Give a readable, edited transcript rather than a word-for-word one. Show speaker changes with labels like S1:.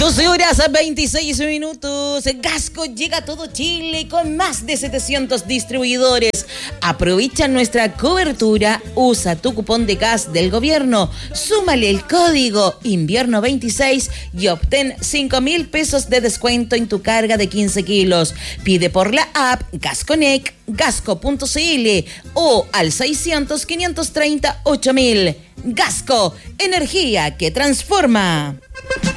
S1: 12 horas a 26 minutos. Gasco llega a todo Chile con más de 700 distribuidores. Aprovecha nuestra cobertura. Usa tu cupón de gas del gobierno. Súmale el código invierno 26 y obtén 5.000 pesos de descuento en tu carga de 15 kilos. Pide por la app GasConnect, gasco.cl o al 600-530-8000. Gasco, energía que transforma.